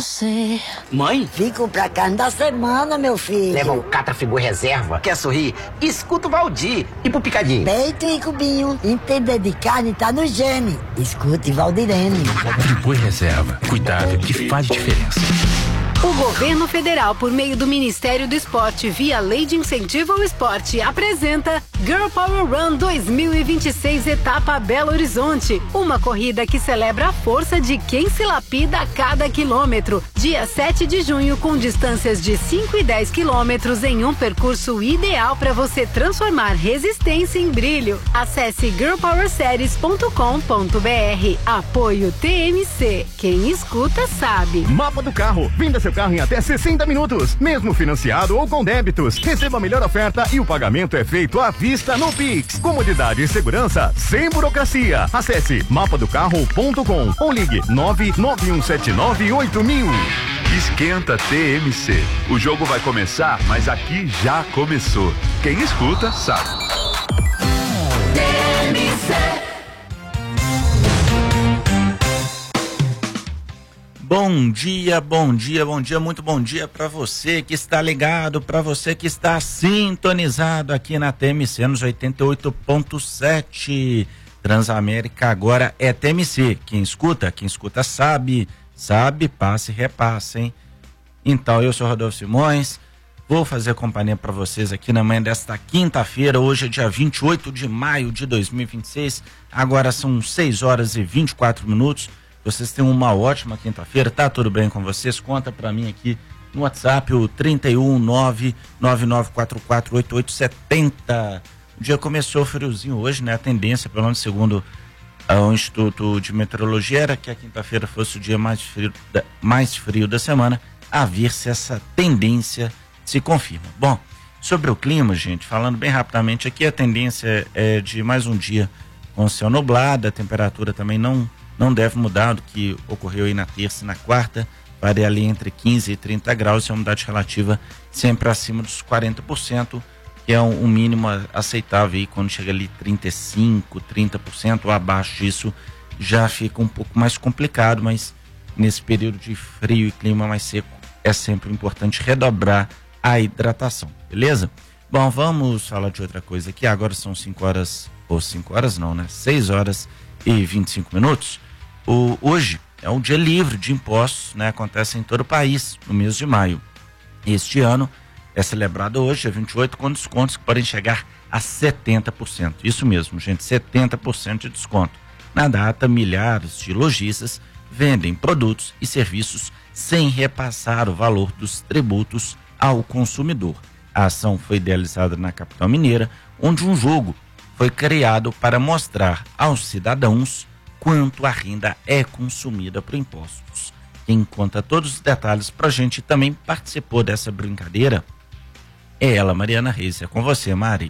você. Mãe? Fico pra carne da semana, meu filho. Leva um Catrafigor reserva. Quer sorrir? Escuta o Valdir. E pro picadinho? Peito e cubinho. Entender de carne tá no gene. Escute Valdirene. Friboi reserva. Cuidado que faz diferença. O governo federal, por meio do Ministério do Esporte, via Lei de Incentivo ao Esporte, apresenta Girl Power Run 2026 Etapa Belo Horizonte. Uma corrida que celebra a força de quem se lapida a cada quilômetro. Dia 7 de junho, com distâncias de 5 e 10 quilômetros em um percurso ideal para você transformar resistência em brilho. Acesse girlpowerseries.com.br. Apoio TMC. Quem escuta sabe. Mapa do carro. Venda seu carro em até 60 minutos, mesmo financiado ou com débitos. Receba a melhor oferta e o pagamento é feito à vista no Pix. Comodidade e segurança sem burocracia. Acesse mapadocarro.com ou ligue 991798000. Esquenta TMC. O jogo vai começar, mas aqui já começou. Quem escuta sabe. TMC. Bom dia, muito bom dia para você que está ligado, para você que está sintonizado aqui na TMC nos 88.7. Transamérica agora é TMC. Quem escuta sabe, passa e repassa, hein? Então, eu sou Rodolfo Simões, vou fazer companhia para vocês aqui na manhã desta quinta-feira. Hoje é dia 28 de maio de 2026, agora são 6 horas e 24 minutos. Vocês têm uma ótima quinta-feira, tá tudo bem com vocês? Conta pra mim aqui no WhatsApp, o 31999448870. O dia começou friozinho hoje, né? A tendência, pelo menos segundo o Instituto de Meteorologia, era que a quinta-feira fosse o dia mais frio da semana, a ver se essa tendência se confirma. Bom, sobre o clima, gente, falando bem rapidamente aqui, a tendência é de mais um dia com céu nublado, a temperatura também não deve mudar do que ocorreu aí na terça e na quarta, varia ali entre 15 e 30 graus, e a umidade relativa sempre acima dos 40%, que é um mínimo aceitável aí, quando chega ali 35, 30% ou abaixo disso, já fica um pouco mais complicado, mas nesse período de frio e clima mais seco, é sempre importante redobrar a hidratação, beleza? Bom, vamos falar de outra coisa aqui, agora são 6 horas e 25 minutos. Hoje é um dia livre de impostos, né? Acontece em todo o país no mês de maio. Este ano é celebrado hoje, dia 28, com descontos que podem chegar a 70%. Isso mesmo, gente, 70% de desconto. Na data, milhares de lojistas vendem produtos e serviços sem repassar o valor dos tributos ao consumidor. A ação foi idealizada na capital mineira, onde um jogo foi criado para mostrar aos cidadãos quanto a renda é consumida por impostos. Quem conta todos os detalhes pra gente e também participou dessa brincadeira é ela, Mariana Reis. É com você, Mari.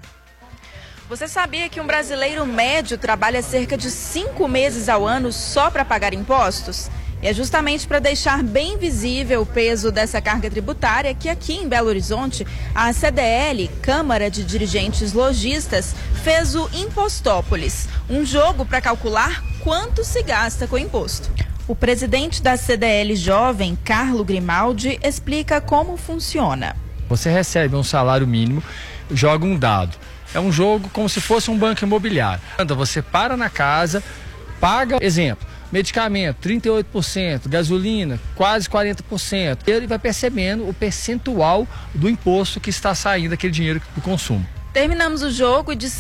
Você sabia que um brasileiro médio trabalha cerca de 5 meses ao ano só para pagar impostos? E é justamente para deixar bem visível o peso dessa carga tributária que aqui em Belo Horizonte, a CDL, Câmara de Dirigentes Lojistas, fez o Impostópolis, um jogo para calcular quanto se gasta com imposto. O presidente da CDL Jovem, Carlo Grimaldi, explica como funciona. Você recebe um salário mínimo, joga um dado. É um jogo como se fosse um banco imobiliário. Você para na casa, paga, exemplo, medicamento, 38%, gasolina, quase 40%. Ele vai percebendo o percentual do imposto que está saindo daquele dinheiro do consumo. Terminamos o jogo e de R$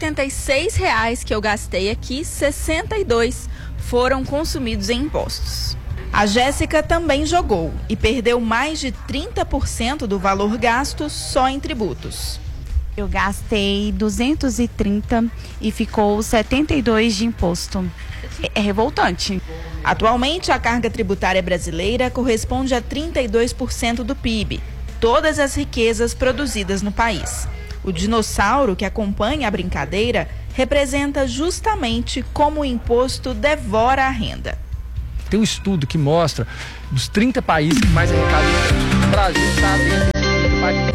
186 que eu gastei aqui, 62 foram consumidos em impostos. A Jéssica também jogou e perdeu mais de 30% do valor gasto só em tributos. Eu gastei 230 e ficou 72 de imposto. É revoltante. Atualmente, a carga tributária brasileira corresponde a 32% do PIB, todas as riquezas produzidas no país. O dinossauro que acompanha a brincadeira representa justamente como o imposto devora a renda. Tem um estudo que mostra dos 30 países que mais arrecadam impostos. O Brasil está dentro desses 30 países.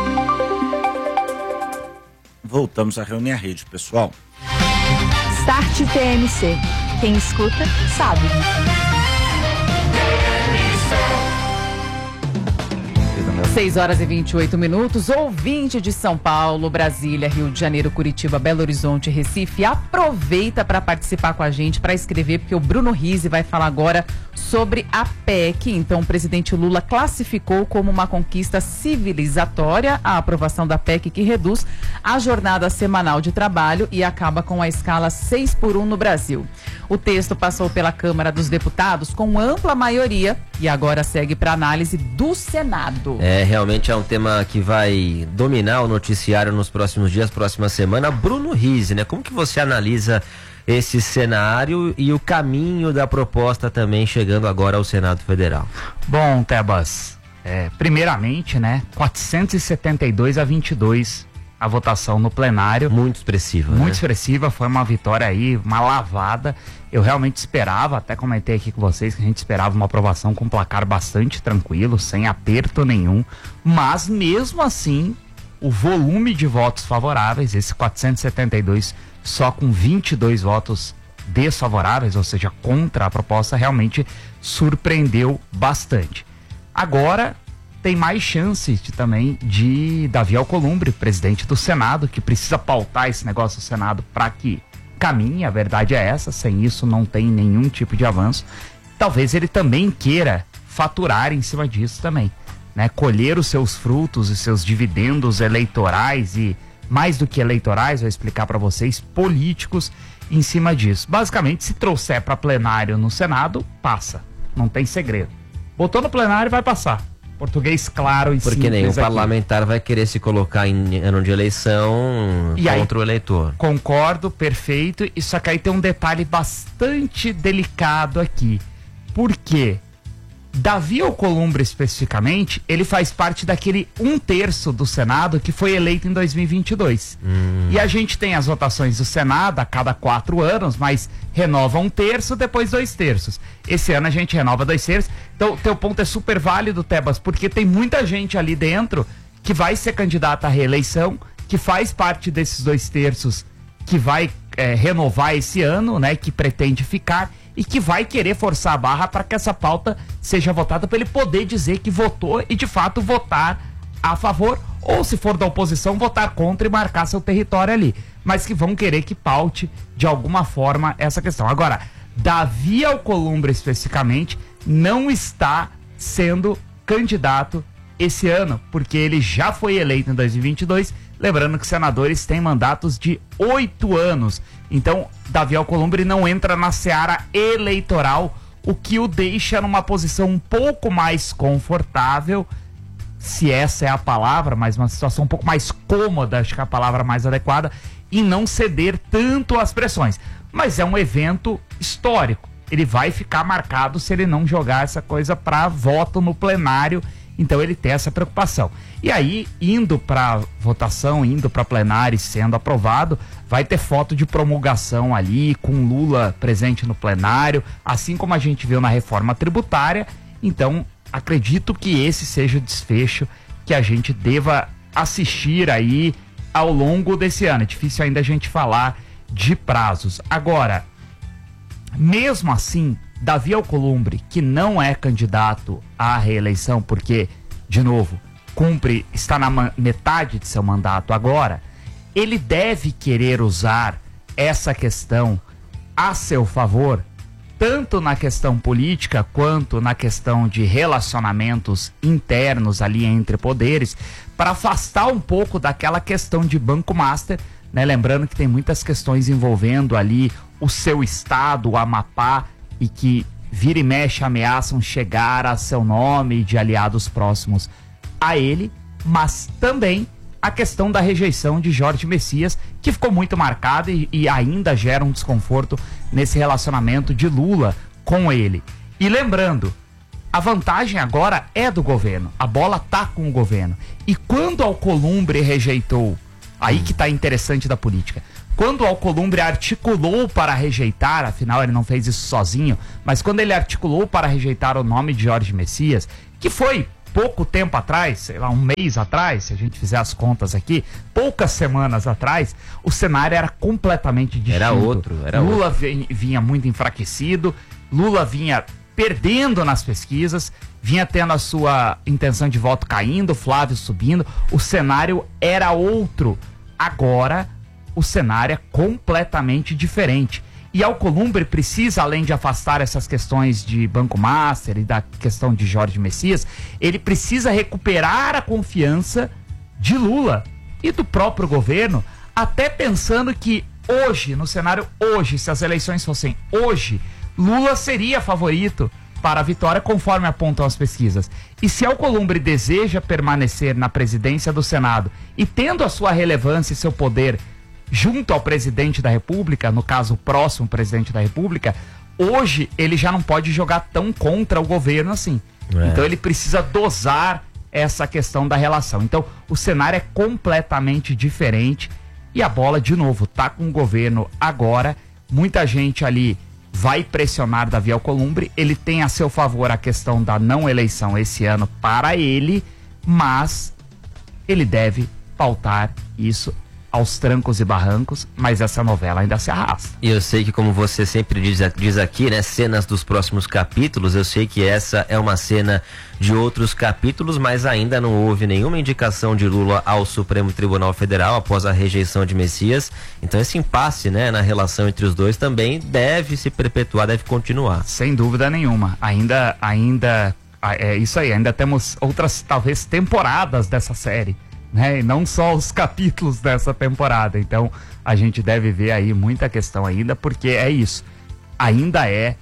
Voltamos a reunir a rede, pessoal. Start TMC. Quem escuta, sabe. TMC. 6h28. Ouvinte de São Paulo, Brasília, Rio de Janeiro, Curitiba, Belo Horizonte, Recife, aproveita para participar com a gente, para escrever, porque o Bruno Rizzi vai falar agora sobre a PEC. Então, o presidente Lula classificou como uma conquista civilizatória a aprovação da PEC, que reduz a jornada semanal de trabalho e acaba com a escala 6x1 no Brasil. O texto passou pela Câmara dos Deputados com ampla maioria e agora segue para análise do Senado. Realmente é um tema que vai dominar o noticiário nos próximos dias, próxima semana. Bruno Rizzi, né? Como que você analisa esse cenário e o caminho da proposta também chegando agora ao Senado Federal? Bom, Tebas, primeiramente, né? 472-22 a votação no plenário. Muito expressiva. Muito expressiva, foi uma vitória aí, uma lavada. Eu realmente esperava, até comentei aqui com vocês que a gente esperava uma aprovação com um placar bastante tranquilo, sem aperto nenhum, mas mesmo assim, o volume de votos favoráveis, esse 472 só com 22 votos desfavoráveis, ou seja, contra a proposta, realmente surpreendeu bastante. Agora tem mais chance também de Davi Alcolumbre, presidente do Senado, que precisa pautar esse negócio do Senado para que caminhe, a verdade é essa, sem isso não tem nenhum tipo de avanço. Talvez ele também queira faturar em cima disso também, né? Colher os seus frutos e seus dividendos eleitorais e, mais do que eleitorais, vou explicar para vocês, políticos em cima disso. Basicamente, se trouxer para plenário no Senado, passa, não tem segredo. Botou no plenário, vai passar. Português claro e simples. Porque nenhum parlamentar vai querer se colocar em ano de eleição contra o eleitor. Concordo, perfeito. E só que aí tem um detalhe bastante delicado aqui. Por quê? Davi Alcolumbre, especificamente, ele faz parte daquele 1/3 do Senado que foi eleito em 2022. E a gente tem as votações do Senado a cada 4 anos, mas renova 1/3, depois 2/3. Esse ano a gente renova 2/3. Então, teu ponto é super válido, Tebas, porque tem muita gente ali dentro que vai ser candidata à reeleição, que faz parte desses 2/3 que vai renovar esse ano, né, que pretende ficar e que vai querer forçar a barra para que essa pauta seja votada, para ele poder dizer que votou e de fato votar a favor, ou se for da oposição, votar contra e marcar seu território ali, mas que vão querer que paute de alguma forma essa questão. Agora, Davi Alcolumbre especificamente não está sendo candidato esse ano, porque ele já foi eleito em 2022, lembrando que senadores têm mandatos de 8 anos. Então, Davi Alcolumbre não entra na seara eleitoral, o que o deixa numa posição um pouco mais confortável, se essa é a palavra, mas uma situação um pouco mais cômoda, acho que é a palavra mais adequada, e não ceder tanto às pressões. Mas é um evento histórico. Ele vai ficar marcado se ele não jogar essa coisa para voto no plenário. Então ele tem essa preocupação. E aí, indo para votação, indo para plenário e sendo aprovado, vai ter foto de promulgação ali, com Lula presente no plenário, assim como a gente viu na reforma tributária. Então, acredito que esse seja o desfecho que a gente deva assistir aí ao longo desse ano. É difícil ainda a gente falar de prazos. Agora, mesmo assim, Davi Alcolumbre, que não é candidato à reeleição, porque, de novo, está na metade de seu mandato agora, ele deve querer usar essa questão a seu favor, tanto na questão política quanto na questão de relacionamentos internos ali entre poderes, para afastar um pouco daquela questão de Banco Master, né? Lembrando que tem muitas questões envolvendo ali o seu estado, o Amapá, e que vira e mexe ameaçam chegar a seu nome de aliados próximos a ele, mas também a questão da rejeição de Jorge Messias, que ficou muito marcada e ainda gera um desconforto nesse relacionamento de Lula com ele. E lembrando, a vantagem agora é do governo, a bola tá com o governo. E quando Alcolumbre rejeitou, aí que tá interessante da política, quando Alcolumbre articulou para rejeitar, afinal ele não fez isso sozinho, mas quando ele articulou para rejeitar o nome de Jorge Messias, que foi pouco tempo atrás, sei lá, 1 mês atrás, se a gente fizer as contas aqui, poucas semanas atrás, o cenário era completamente distinto. Era outro. Lula vinha muito enfraquecido, Lula vinha perdendo nas pesquisas, vinha tendo a sua intenção de voto caindo, Flávio subindo, o cenário era outro. Agora, o cenário é completamente diferente. E Alcolumbre precisa, além de afastar essas questões de Banco Master e da questão de Jorge Messias, ele precisa recuperar a confiança de Lula e do próprio governo, até pensando que hoje, no cenário hoje, se as eleições fossem hoje, Lula seria favorito para a vitória, conforme apontam as pesquisas. E se Alcolumbre deseja permanecer na presidência do Senado e tendo a sua relevância e seu poder junto ao presidente da República, no caso o próximo presidente da República, hoje ele já não pode jogar tão contra o governo assim. Então ele precisa dosar essa questão da relação. Então o cenário é completamente diferente e a bola, de novo, tá com o governo agora. Muita gente ali vai pressionar Davi Alcolumbre, ele tem a seu favor a questão da não eleição esse ano para ele, mas ele deve pautar isso aos trancos e barrancos, mas essa novela ainda se arrasta. E eu sei que, como você sempre diz aqui, né, cenas dos próximos capítulos, eu sei que essa é uma cena de outros capítulos, mas ainda não houve nenhuma indicação de Lula ao Supremo Tribunal Federal após a rejeição de Messias. Então esse impasse, né, na relação entre os dois também deve se perpetuar, deve continuar. Sem dúvida nenhuma. Ainda é isso aí, ainda temos outras, talvez, temporadas dessa série, né? E não só os capítulos dessa temporada. Então a gente deve ver aí muita questão ainda, porque é isso. Ainda é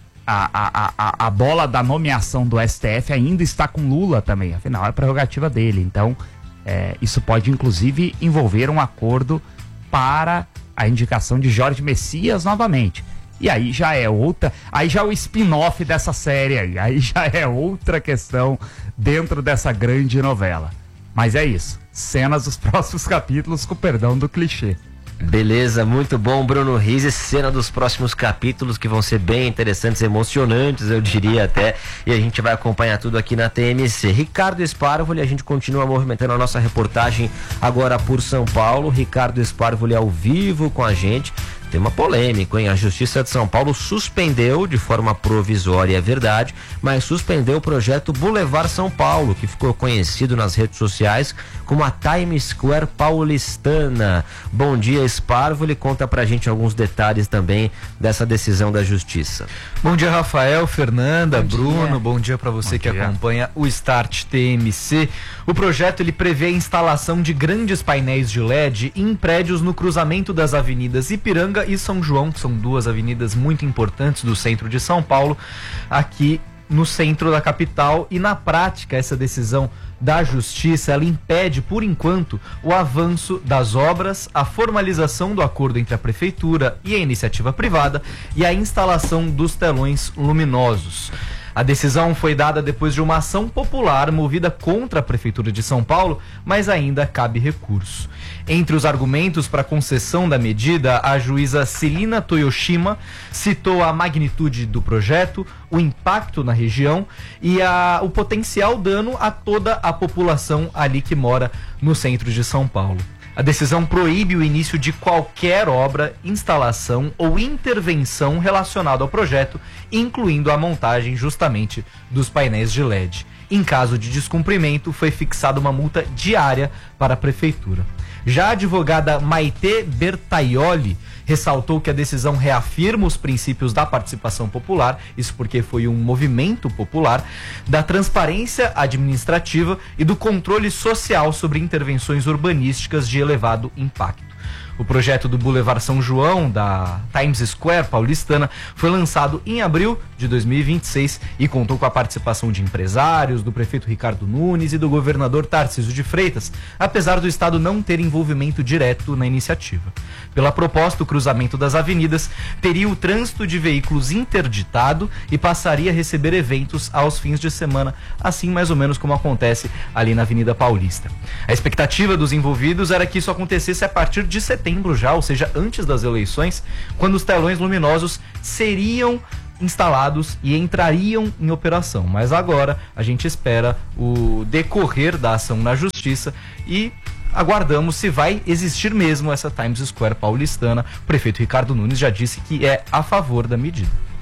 a bola da nomeação do STF ainda está com Lula também. Afinal, é prerrogativa dele. Então isso pode inclusive envolver um acordo para a indicação de Jorge Messias novamente. E aí já é outra, aí já é o spin-off dessa série aí já é outra questão dentro dessa grande novela. Mas é isso, cenas dos próximos capítulos, com perdão do clichê. Beleza, muito bom, Bruno Rizzi. Cena dos próximos capítulos que vão ser bem interessantes, emocionantes, eu diria até. E a gente vai acompanhar tudo aqui na TMC. Ricardo Sparvoli, a gente continua movimentando a nossa reportagem agora por São Paulo. Ricardo Sparvoli ao vivo com a gente. Tem uma polêmica, hein? A Justiça de São Paulo suspendeu de forma provisória, é verdade, mas suspendeu o projeto Boulevard São Paulo, que ficou conhecido nas redes sociais como a Times Square paulistana. Bom dia, Sparvoli, conta pra gente alguns detalhes também dessa decisão da Justiça. Bom dia, Rafael, Fernanda, Bruno, bom dia pra você que acompanha o Start TMC. O projeto ele prevê a instalação de grandes painéis de LED em prédios no cruzamento das avenidas Ipiranga e São João, que são duas avenidas muito importantes do centro de São Paulo, aqui no centro da capital. E na prática, essa decisão da Justiça, ela impede, por enquanto, o avanço das obras, a formalização do acordo entre a Prefeitura e a iniciativa privada e a instalação dos telões luminosos. A decisão foi dada depois de uma ação popular movida contra a Prefeitura de São Paulo, mas ainda cabe recurso. Entre os argumentos para a concessão da medida, a juíza Celina Toyoshima citou a magnitude do projeto, o impacto na região e o potencial dano a toda a população ali que mora no centro de São Paulo. A decisão proíbe o início de qualquer obra, instalação ou intervenção relacionada ao projeto, incluindo a montagem justamente dos painéis de LED. Em caso de descumprimento, foi fixada uma multa diária para a Prefeitura. Já a advogada Maite Bertaioli ressaltou que a decisão reafirma os princípios da participação popular, isso porque foi um movimento popular, da transparência administrativa e do controle social sobre intervenções urbanísticas de elevado impacto. O projeto do Boulevard São João, da Times Square paulistana, foi lançado em abril de 2026 e contou com a participação de empresários, do prefeito Ricardo Nunes e do governador Tarcísio de Freitas, apesar do Estado não ter envolvimento direto na iniciativa. Pela proposta, o cruzamento das avenidas teria o trânsito de veículos interditado e passaria a receber eventos aos fins de semana, assim mais ou menos como acontece ali na Avenida Paulista. A expectativa dos envolvidos era que isso acontecesse a partir de setembro já, ou seja, antes das eleições, quando os telões luminosos seriam instalados e entrariam em operação. Mas agora a gente espera o decorrer da ação na Justiça e aguardamos se vai existir mesmo essa Times Square paulistana. O prefeito Ricardo Nunes já disse que é a favor da medida.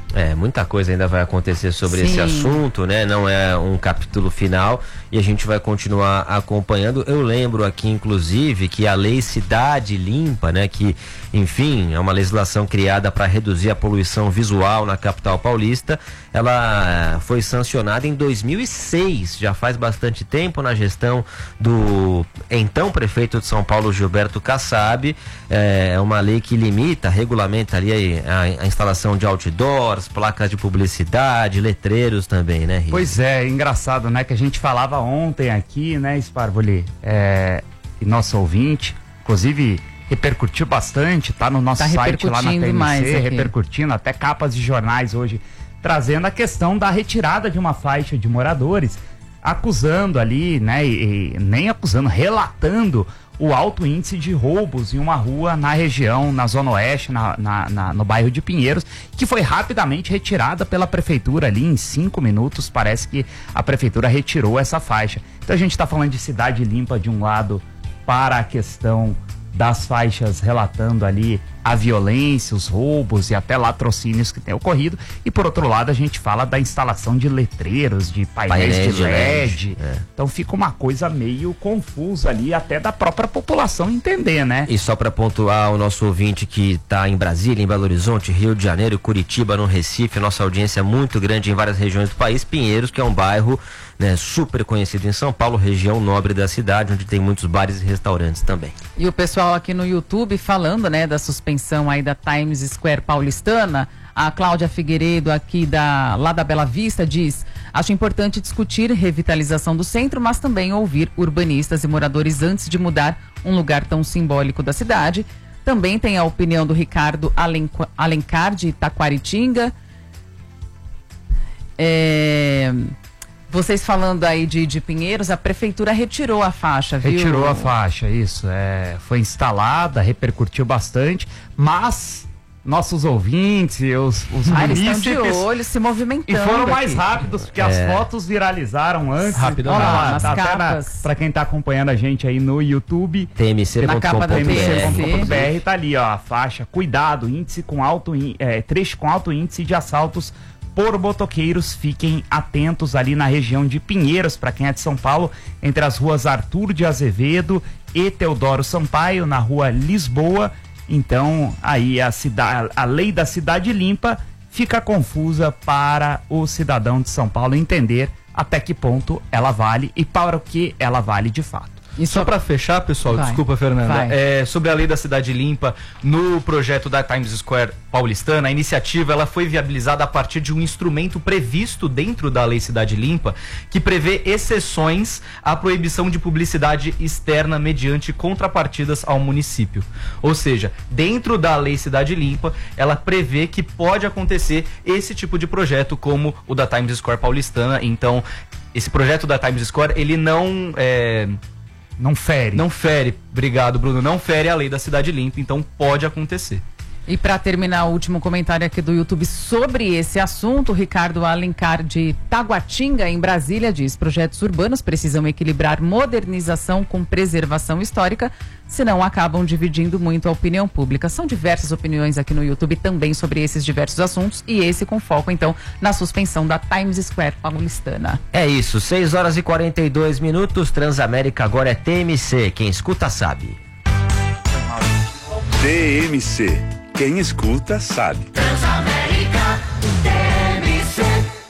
Muita coisa ainda vai acontecer sobre esse assunto, né? Não é um capítulo final e a gente vai continuar acompanhando. Eu lembro aqui, inclusive, que a Lei Cidade Limpa, né? Que, enfim, é uma legislação criada para reduzir a poluição visual na capital paulista. Ela foi sancionada em 2006, já faz bastante tempo, na gestão do então prefeito de São Paulo, Gilberto Kassab. É uma lei que limita, regulamenta ali a instalação de outdoors, placas de publicidade, letreiros também, né, Rio? Pois é, engraçado, né, que a gente falava ontem aqui, né, Sparvoli, e nosso ouvinte, inclusive repercutiu bastante, tá no nosso site lá na TMC, repercutindo, até capas de jornais hoje, trazendo a questão da retirada de uma faixa de moradores, acusando ali, né, e nem acusando, relatando o alto índice de roubos em uma rua na região, na Zona Oeste, no bairro de Pinheiros, que foi rapidamente retirada pela prefeitura ali em 5 minutos. Parece que a prefeitura retirou essa faixa. Então a gente está falando de cidade limpa de um lado, para a questão das faixas relatando ali a violência, os roubos e até latrocínios que tem ocorrido, e por outro lado a gente fala da instalação de letreiros, de painéis de LED. Então fica uma coisa meio confusa ali, até da própria população entender, né? E só para pontuar o nosso ouvinte que está em Brasília, em Belo Horizonte, Rio de Janeiro, Curitiba, no Recife, nossa audiência é muito grande em várias regiões do país. Pinheiros, que é um bairro, né, super conhecido em São Paulo, região nobre da cidade, onde tem muitos bares e restaurantes também. E o pessoal aqui no YouTube falando, né, da suspensão aí da Times Square paulistana. A Cláudia Figueiredo aqui lá da Bela Vista diz: acho importante discutir revitalização do centro, mas também ouvir urbanistas e moradores antes de mudar um lugar tão simbólico da cidade. Também tem a opinião do Ricardo Alencar de Taquaritinga. Vocês falando aí de Pinheiros, a prefeitura retirou a faixa, viu? Retirou a faixa, isso. Foi instalada, repercutiu bastante, mas nossos ouvintes, os eles estão de olho, se movimentando. E foram mais rápidos, porque as fotos viralizaram antes. Rapidamente. Nas capas. Pra quem tá acompanhando a gente aí no YouTube, TMC.com.br, na capa da TMC.com.br, tá ali, ó, a faixa: cuidado, trecho com alto índice de assaltos por motoqueiros. Fiquem atentos ali na região de Pinheiros, para quem é de São Paulo, entre as ruas Arthur de Azevedo e Teodoro Sampaio, na rua Lisboa. Então, aí a lei da cidade limpa fica confusa para o cidadão de São Paulo entender até que ponto ela vale e para o que ela vale de fato. E só para fechar, pessoal, desculpa, Fernanda, sobre a lei da cidade limpa, no projeto da Times Square paulistana, a iniciativa ela foi viabilizada a partir de um instrumento previsto dentro da lei cidade limpa, que prevê exceções à proibição de publicidade externa mediante contrapartidas ao município. Ou seja, dentro da lei cidade limpa, ela prevê que pode acontecer esse tipo de projeto como o da Times Square paulistana. Então, esse projeto da Times Square, ele não fere, obrigado, Bruno, não fere a lei da cidade limpa, então pode acontecer. E para terminar, o último comentário aqui do YouTube sobre esse assunto, Ricardo Alencar de Taguatinga, em Brasília, diz: projetos urbanos precisam equilibrar modernização com preservação histórica, senão acabam dividindo muito a opinião pública. São diversas opiniões aqui no YouTube também sobre esses diversos assuntos, e esse com foco, então, na suspensão da Times Square paulistana. É isso, 6 horas e 42 minutos, Transamérica agora é TMC, quem escuta sabe. TMC, quem escuta sabe. Transamérica, TMC.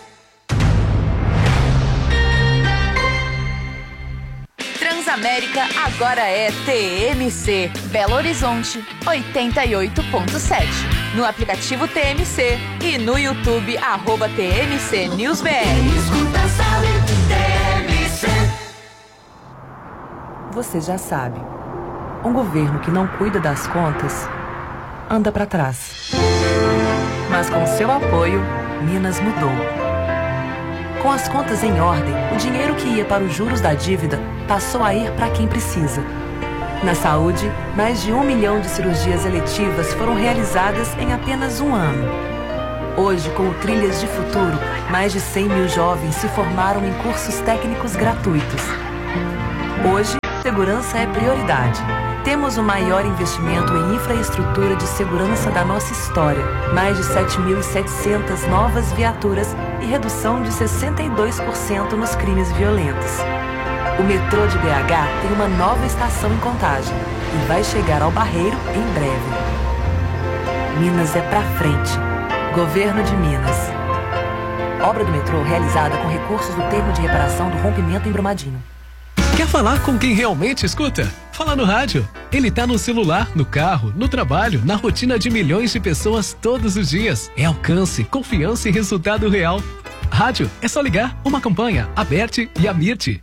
Transamérica agora é TMC. Belo Horizonte, 88.7. No aplicativo TMC e no YouTube, @TMC News BR. Escuta, sabe, TMC. Você já sabe, um governo que não cuida das contas anda para trás. Mas com seu apoio, Minas mudou. Com as contas em ordem, o dinheiro que ia para os juros da dívida passou a ir para quem precisa. Na saúde, mais de 1 milhão de cirurgias eletivas foram realizadas em apenas um ano. Hoje, com o Trilhas de Futuro, mais de 100 mil jovens se formaram em cursos técnicos gratuitos. Hoje, Segurança é prioridade. Temos o maior investimento em infraestrutura de segurança da nossa história. Mais de 7.700 novas viaturas e redução de 62% nos crimes violentos. O metrô de BH tem uma nova estação em Contagem e vai chegar ao Barreiro em breve. Minas é pra frente. Governo de Minas. Obra do metrô realizada com recursos do termo de reparação do rompimento em Brumadinho. Quer falar com quem realmente escuta? Fala no rádio. Ele tá no celular, no carro, no trabalho, na rotina de milhões de pessoas todos os dias. É alcance, confiança e resultado real. Rádio, é só ligar. Uma campanha, Aberte e Amirte.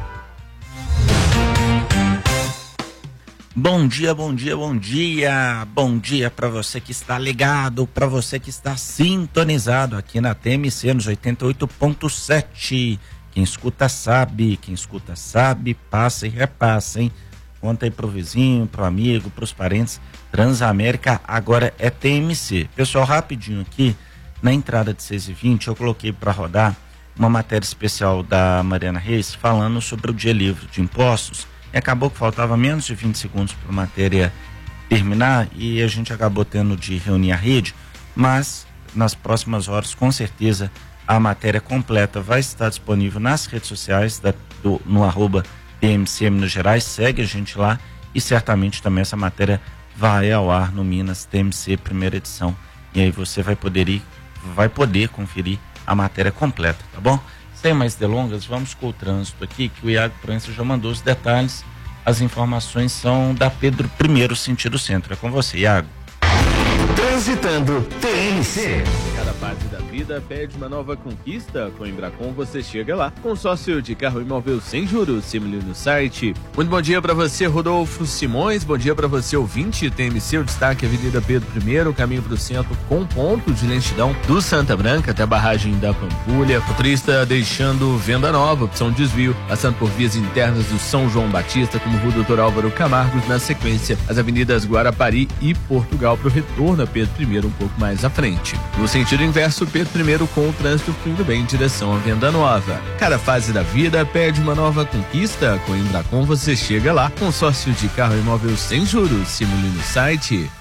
Bom dia, bom dia, bom dia. Bom dia para você que está ligado, para você que está sintonizado aqui na TMC nos 88.7. Quem escuta sabe, passa e repassa, hein? Conta aí pro vizinho, pro amigo, pros parentes. Transamérica agora é TMC. Pessoal, rapidinho aqui, na entrada de 6h20 eu coloquei para rodar uma matéria especial da Mariana Reis falando sobre o dia livre de impostos. E acabou que faltava menos de 20 segundos para a matéria terminar e a gente acabou tendo de reunir a rede, mas nas próximas horas, com certeza, a matéria completa vai estar disponível nas redes sociais, no @TMC Minas Gerais. Segue a gente lá e certamente também essa matéria vai ao ar no Minas TMC primeira edição. E aí você vai poder conferir a matéria completa, tá bom? Sem mais delongas, vamos com o trânsito aqui, que o Iago Proença já mandou os detalhes. As informações são da Pedro I, sentido centro. É com você, Iago. Transitando TMC. Cada fase da vida pede uma nova conquista. Com o Embracon você chega lá. Consórcio de carro imóvel sem juros, simule no site. Muito bom dia para você, Rodolfo Simões. Bom dia para você, ouvinte. TMC, o destaque Avenida Pedro I, caminho para o centro com ponto de lentidão do Santa Branca até a barragem da Pampulha. Motorista deixando Venda Nova, opção desvio, passando por vias internas do São João Batista, como Rua Doutor Álvaro Camargo. Na sequência, as avenidas Guarapari e Portugal para o retorno a Pedro I um pouco mais à frente. No sentido inverso, Pedro I com o trânsito fluindo bem em direção à Venda Nova. Cada fase da vida pede uma nova conquista. Com o Embracon você chega lá. Consórcio de carro imóvel sem juros, simule no site.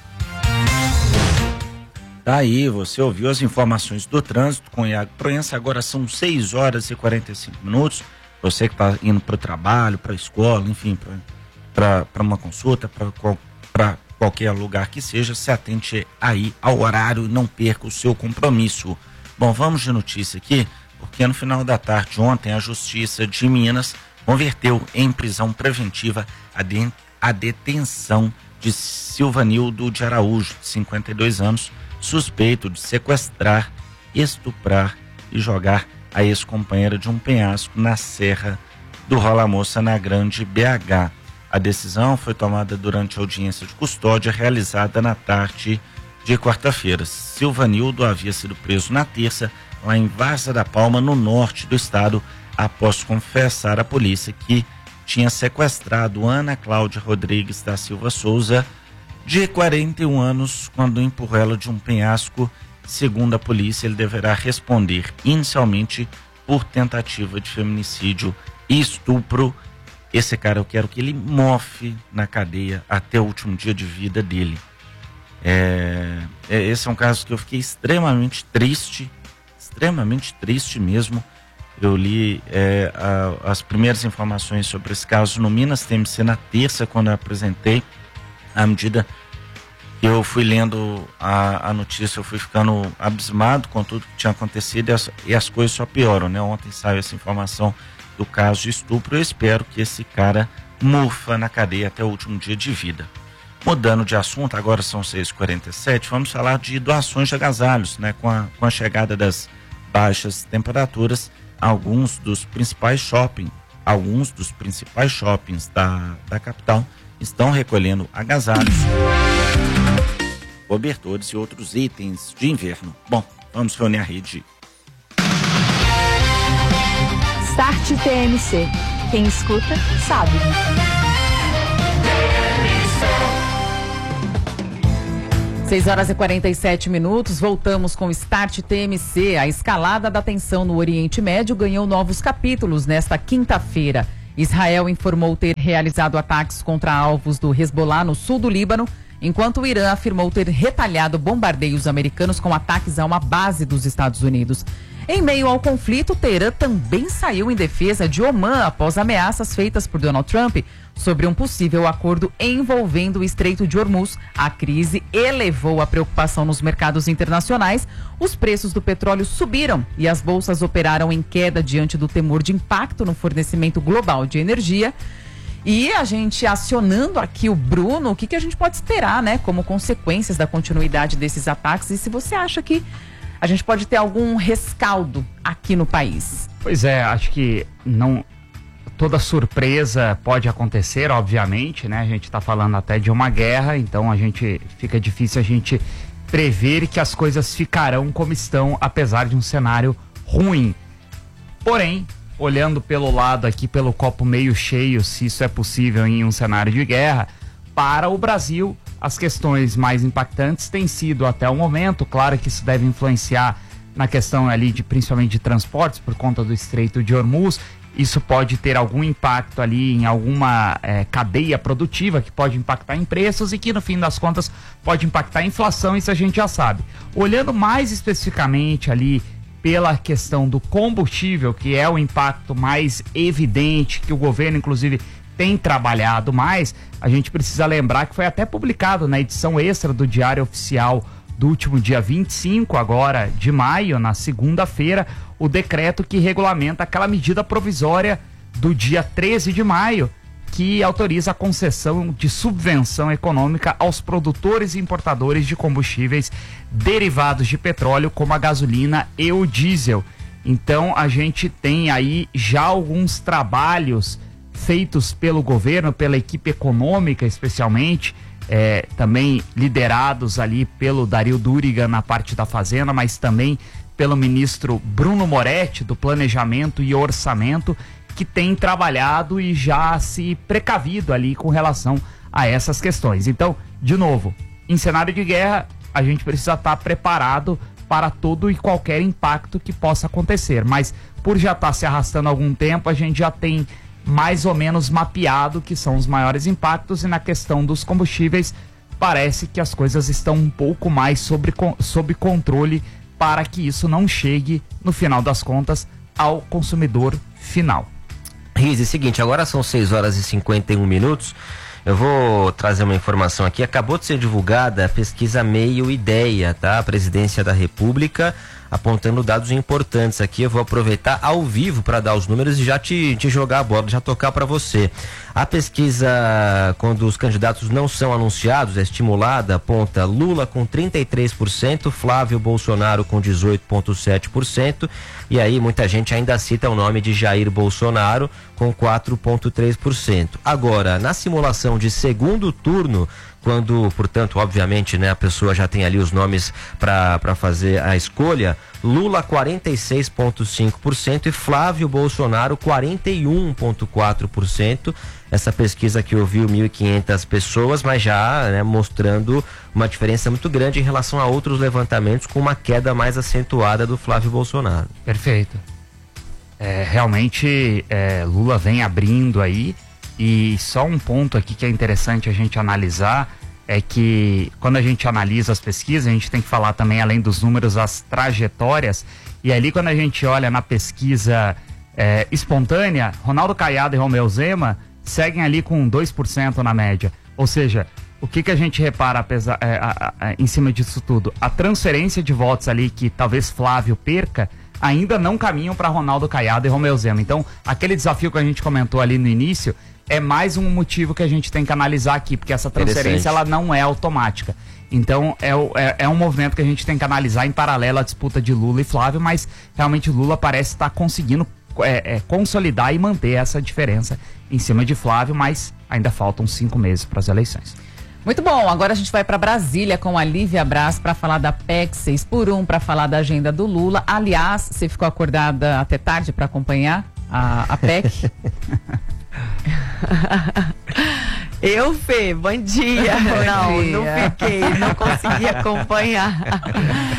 Tá aí, você ouviu as informações do trânsito com o Iago Proença. Agora são 6h45. Você que está indo para o trabalho, para a escola, enfim, para uma consulta, para qualquer lugar que seja, se atente aí ao horário e não perca o seu compromisso. Bom, vamos de notícia aqui, porque no final da tarde ontem a Justiça de Minas converteu em prisão preventiva a detenção de Silvanildo de Araújo, de 52 anos, suspeito de sequestrar, estuprar e jogar a ex-companheira de um penhasco na Serra do Rola Moça, na Grande BH. A decisão foi tomada durante a audiência de custódia realizada na tarde de quarta-feira. Silvanildo havia sido preso na terça, lá em Várzea da Palma, no norte do estado, após confessar à polícia que tinha sequestrado Ana Cláudia Rodrigues da Silva Souza, de 41 anos, quando empurrou ela de um penhasco. Segundo a polícia, ele deverá responder inicialmente por tentativa de feminicídio e estupro. Esse cara, eu quero que ele mofe na cadeia até o último dia de vida dele. Esse é um caso que eu fiquei extremamente triste mesmo. Eu li as primeiras informações sobre esse caso no Minas TMC na terça, quando eu apresentei. À medida que eu fui lendo a notícia, eu fui ficando abismado com tudo que tinha acontecido e as coisas só pioram, né? Ontem saiu essa informação do caso de estupro. Eu espero que esse cara morfa na cadeia até o último dia de vida. Mudando de assunto, agora são 6h47, vamos falar de doações de agasalhos, né? Com a chegada das baixas temperaturas, alguns dos principais shoppings da capital estão recolhendo agasalhos, cobertores e outros itens de inverno. Bom, vamos reunir a rede. Start TMC. Quem escuta, sabe. Seis horas e 47 minutos, voltamos com o Start TMC. A escalada da tensão no Oriente Médio ganhou novos capítulos nesta quinta-feira. Israel informou ter realizado ataques contra alvos do Hezbollah no sul do Líbano, enquanto o Irã afirmou ter retalhado bombardeios americanos com ataques a uma base dos Estados Unidos. Em meio ao conflito, Teherã também saiu em defesa de Omã após ameaças feitas por Donald Trump sobre um possível acordo envolvendo o Estreito de Hormuz. A crise elevou a preocupação nos mercados internacionais. Os preços do petróleo subiram e as bolsas operaram em queda diante do temor de impacto no fornecimento global de energia. E a gente acionando aqui o Bruno, o que a gente pode esperar, né, como consequências da continuidade desses ataques, e se você acha que a gente pode ter algum rescaldo aqui no país? Pois é, acho que não toda surpresa pode acontecer, obviamente, né? A gente está falando até de uma guerra, então fica difícil a gente prever que as coisas ficarão como estão, apesar de um cenário ruim. Porém, olhando pelo lado aqui, pelo copo meio cheio, se isso é possível em um cenário de guerra, para o Brasil, as questões mais impactantes têm sido até o momento, claro que isso deve influenciar na questão ali principalmente de transportes por conta do Estreito de Hormuz. Isso pode ter algum impacto ali em alguma cadeia produtiva que pode impactar em preços e que no fim das contas pode impactar a inflação, isso a gente já sabe. Olhando mais especificamente ali pela questão do combustível, que é o impacto mais evidente, que o governo inclusive tem trabalhado mais, a gente precisa lembrar que foi até publicado na edição extra do Diário Oficial do último dia 25 agora de maio, na segunda-feira, o decreto que regulamenta aquela medida provisória do dia 13 de maio, que autoriza a concessão de subvenção econômica aos produtores e importadores de combustíveis derivados de petróleo, como a gasolina e o diesel. Então a gente tem aí já alguns trabalhos feitos pelo governo, pela equipe econômica especialmente, também liderados ali pelo Dario Duriga na parte da Fazenda, mas também pelo ministro Bruno Moretti, do Planejamento e Orçamento, que tem trabalhado e já se precavido ali com relação a essas questões. Então, de novo, em cenário de guerra, a gente precisa estar preparado para todo e qualquer impacto que possa acontecer, mas por já estar se arrastando há algum tempo, a gente já tem mais ou menos mapeado que são os maiores impactos, e na questão dos combustíveis parece que as coisas estão um pouco mais sob controle para que isso não chegue, no final das contas, ao consumidor final. Rize, seguinte, agora são 6 horas e 51 minutos. Eu vou trazer uma informação aqui. Acabou de ser divulgada a pesquisa Meio Ideia, tá? A Presidência da República apontando dados importantes aqui. Eu vou aproveitar ao vivo para dar os números e já te jogar a bola, já tocar para você. A pesquisa, quando os candidatos não são anunciados, é estimulada, aponta Lula com 33%, Flávio Bolsonaro com 18,7%, e aí muita gente ainda cita o nome de Jair Bolsonaro com 4,3%. Agora, na simulação de segundo turno, quando, portanto, obviamente, né, a pessoa já tem ali os nomes para fazer a escolha, Lula 46,5% e Flávio Bolsonaro 41,4%. Essa pesquisa que ouviu 1.500 pessoas, mas já, né, mostrando uma diferença muito grande em relação a outros levantamentos, com uma queda mais acentuada do Flávio Bolsonaro. Perfeito. Realmente, Lula vem abrindo aí. E só um ponto aqui que é interessante a gente analisar é que quando a gente analisa as pesquisas, a gente tem que falar também, além dos números, as trajetórias. E ali, quando a gente olha na pesquisa espontânea, Ronaldo Caiado e Romeu Zema seguem ali com 2% na média. Ou seja, o que a gente repara em cima disso tudo? A transferência de votos ali que talvez Flávio perca ainda não caminham para Ronaldo Caiado e Romeu Zema. Então, aquele desafio que a gente comentou ali no início é mais um motivo que a gente tem que analisar aqui, porque essa transferência ela não é automática. Então é um movimento que a gente tem que analisar em paralelo à disputa de Lula e Flávio, mas realmente Lula parece estar conseguindo consolidar e manter essa diferença em cima de Flávio, mas ainda faltam 5 meses para as eleições. Muito bom, agora a gente vai para Brasília com a Lívia Braz para falar da PEC 6x1, para falar da agenda do Lula. Aliás, você ficou acordada até tarde para acompanhar a PEC? Eu, Fê, bom dia. Não fiquei, não consegui acompanhar.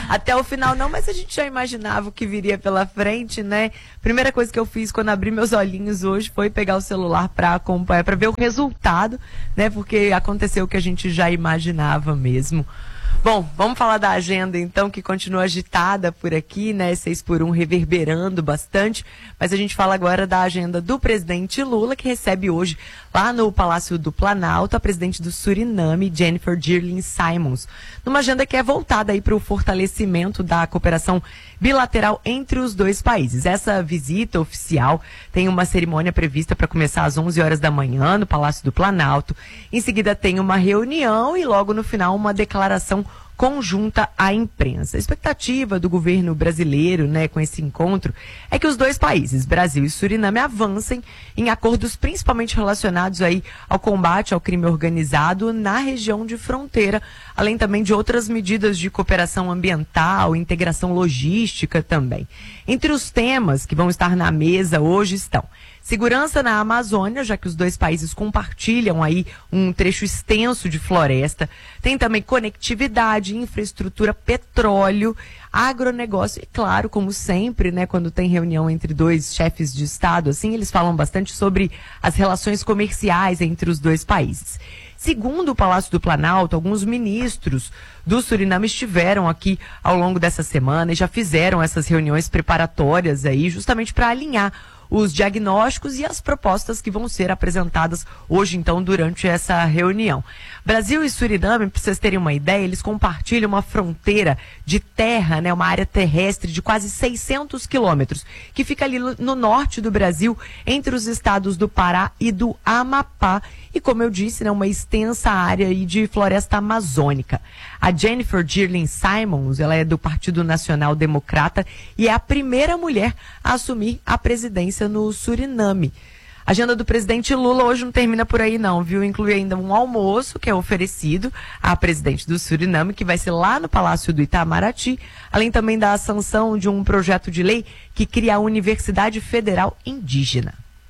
até o final não, mas a gente já imaginava o que viria pela frente, né? Primeira coisa que eu fiz quando abri meus olhinhos hoje foi pegar o celular para acompanhar, para ver o resultado, né? Porque aconteceu o que a gente já imaginava mesmo. Bom, vamos falar da agenda então, que continua agitada por aqui, né? 6x1 reverberando bastante, mas a gente fala agora da agenda do presidente Lula, que recebe hoje lá no Palácio do Planalto a presidente do Suriname, Jennifer Dirlin Simons, numa agenda que é voltada aí para o fortalecimento da cooperação bilateral entre os dois países. Essa visita oficial tem uma cerimônia prevista para começar às 11 horas da manhã no Palácio do Planalto. Em seguida tem uma reunião e logo no final uma declaração conjunta à imprensa. A expectativa do governo brasileiro, né, com esse encontro, é que os dois países, Brasil e Suriname, avancem em acordos principalmente relacionados aí ao combate ao crime organizado na região de fronteira, além também de outras medidas de cooperação ambiental, integração logística também. Entre os temas que vão estar na mesa hoje estão segurança na Amazônia, já que os dois países compartilham aí um trecho extenso de floresta. Tem também conectividade, infraestrutura, petróleo, agronegócio e, claro, como sempre, né, quando tem reunião entre dois chefes de Estado, assim, eles falam bastante sobre as relações comerciais entre os dois países. Segundo o Palácio do Planalto, alguns ministros do Suriname estiveram aqui ao longo dessa semana e já fizeram essas reuniões preparatórias aí, justamente para alinhar os diagnósticos e as propostas que vão ser apresentadas hoje, então, durante essa reunião. Brasil e Suriname, para vocês terem uma ideia, eles compartilham uma fronteira de terra, né, uma área terrestre de quase 600 quilômetros, que fica ali no norte do Brasil, entre os estados do Pará e do Amapá. E, como eu disse, né, uma extensa área aí de floresta amazônica. A Jennifer Dirlin Simons, ela é do Partido Nacional Democrata e é a primeira mulher a assumir a presidência no Suriname. A agenda do presidente Lula hoje não termina por aí não, viu? Inclui ainda um almoço que é oferecido à presidente do Suriname, que vai ser lá no Palácio do Itamaraty, além também da sanção de um projeto de lei que cria a Universidade Federal Indígena.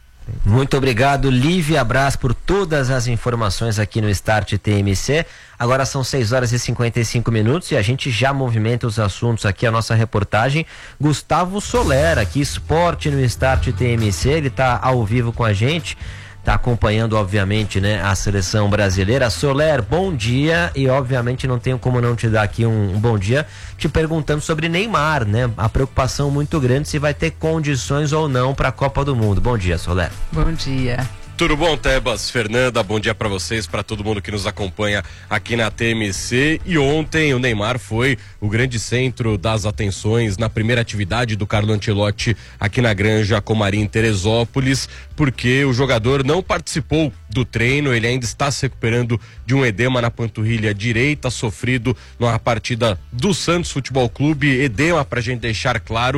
Muito obrigado, Lívia Brás, por todas as informações aqui no Start TMC. Agora são 6 horas e 55 minutos e a gente já movimenta os assuntos aqui, a nossa reportagem. Gustavo Soler, aqui, Esporte no Start TMC, ele está ao vivo com a gente, está acompanhando, obviamente, né, a seleção brasileira. Soler, bom dia, e obviamente não tenho como não te dar aqui um bom dia, te perguntando sobre Neymar, né? A preocupação muito grande se vai ter condições ou não para a Copa do Mundo. Bom dia, Soler. Bom dia. Tudo bom, Tebas? Fernanda, bom dia para vocês, para todo mundo que nos acompanha aqui na TMC. E ontem o Neymar foi o grande centro das atenções na primeira atividade do Carlo Ancelotti aqui na Granja Comari, em Teresópolis, porque o jogador não participou do treino, ele ainda está se recuperando de um edema na panturrilha direita, sofrido numa partida do Santos Futebol Clube. Edema, pra gente deixar claro,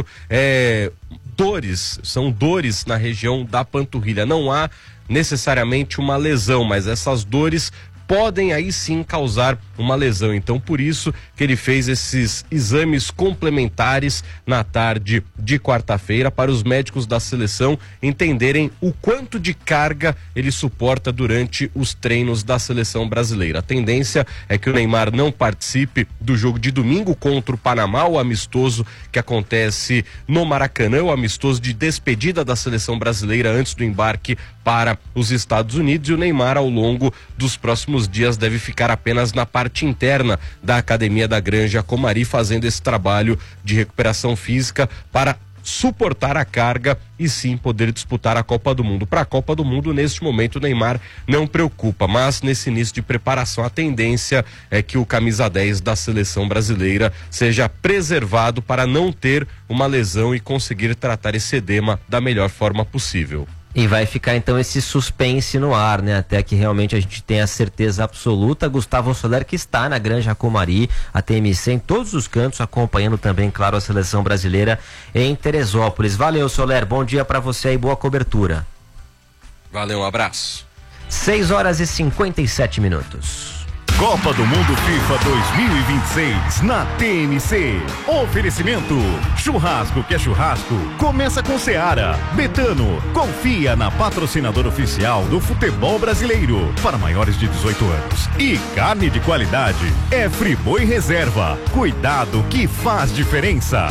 são dores na região da panturrilha. Não há necessariamente uma lesão, mas essas dores podem aí sim causar uma lesão. Então, por isso que ele fez esses exames complementares na tarde de quarta-feira para os médicos da seleção entenderem o quanto de carga ele suporta durante os treinos da seleção brasileira. A tendência é que o Neymar não participe do jogo de domingo contra o Panamá, o amistoso que acontece no Maracanã, o amistoso de despedida da seleção brasileira antes do embarque para os Estados Unidos. E o Neymar, ao longo dos próximos dias, deve ficar apenas na parte interna da academia da Granja Comari, fazendo esse trabalho de recuperação física para suportar a carga e sim poder disputar a Copa do Mundo. Para a Copa do Mundo, neste momento, o Neymar não preocupa, mas nesse início de preparação, a tendência é que o camisa 10 da seleção brasileira seja preservado para não ter uma lesão e conseguir tratar esse edema da melhor forma possível. E vai ficar então esse suspense no ar, né? Até que realmente a gente tenha certeza absoluta. Gustavo Soler, que está na Granja Comari, a TMC em todos os cantos, acompanhando também, claro, a seleção brasileira em Teresópolis. Valeu, Soler, bom dia para você e boa cobertura. Valeu, um abraço. 6 horas e 57 minutos. Copa do Mundo FIFA 2026 na TMC. Oferecimento: churrasco que é churrasco, começa com Seara. Betano, confia na patrocinadora oficial do futebol brasileiro para maiores de 18 anos. E carne de qualidade é Friboi Reserva. Cuidado que faz diferença.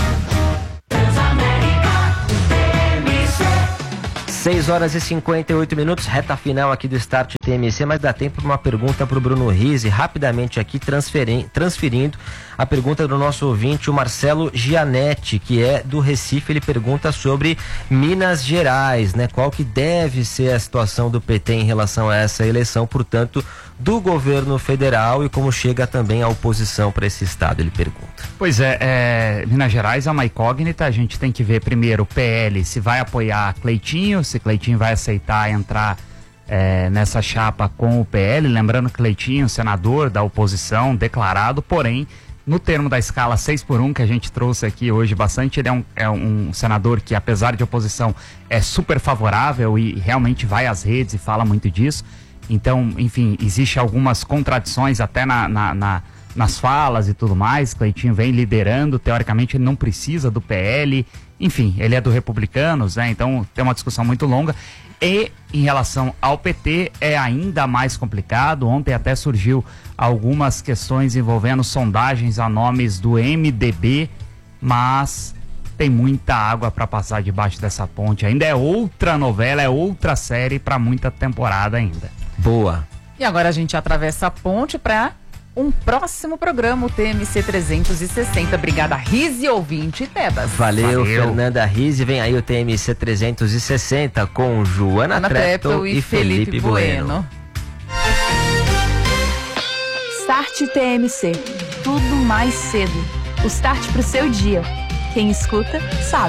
6 horas e 58 minutos, reta final aqui do Start TMC, mas dá tempo para uma pergunta para o Bruno Rizzi, rapidamente aqui transferindo a pergunta do nosso ouvinte, o Marcelo Gianetti, que é do Recife. Ele pergunta sobre Minas Gerais, né? Qual que deve ser a situação do PT em relação a essa eleição, portanto, do governo federal, e como chega também a oposição para esse estado, ele pergunta. Pois Minas Gerais é uma incógnita. A gente tem que ver primeiro o PL se vai apoiar Cleitinho, se Cleitinho vai aceitar entrar nessa chapa com o PL, lembrando que Cleitinho, senador da oposição, declarado, porém, no termo da escala 6x1, que a gente trouxe aqui hoje bastante, ele é um senador que, apesar de oposição, é super favorável e realmente vai às redes e fala muito disso. Então, enfim, existe algumas contradições até nas falas e tudo mais. Cleitinho vem liderando, teoricamente ele não precisa do PL, enfim, ele é do Republicanos, né? Então tem uma discussão muito longa. E em relação ao PT é ainda mais complicado. Ontem até surgiu algumas questões envolvendo sondagens a nomes do MDB, mas tem muita água para passar debaixo dessa ponte. Ainda é outra novela, é outra série para muita temporada ainda. Boa. E agora a gente atravessa a ponte para um próximo programa, o TMC 360. Obrigada, Rizzi, ouvinte e Tebas. Valeu, Fernanda Rizzi. Vem aí o TMC 360 com Joana Treptow e Felipe Bueno. Start TMC. Tudo mais cedo. O start pro seu dia. Quem escuta, sabe.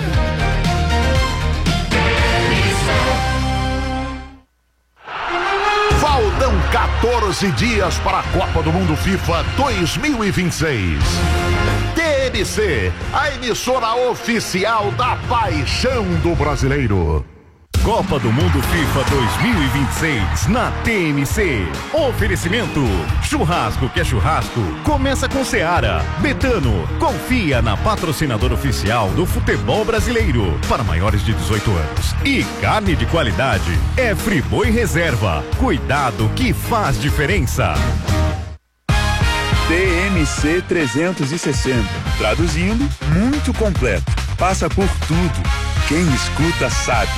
Faltam 14 dias para a Copa do Mundo FIFA 2026. TMC, a emissora oficial da paixão do brasileiro. Copa do Mundo FIFA 2026 na TMC. Oferecimento: churrasco que é churrasco, começa com Seara. Betano, confia na patrocinadora oficial do futebol brasileiro para maiores de 18 anos. E carne de qualidade é Friboi Reserva. Cuidado que faz diferença. TMC 360. Traduzindo, muito completo. Passa por tudo. Quem escuta sabe.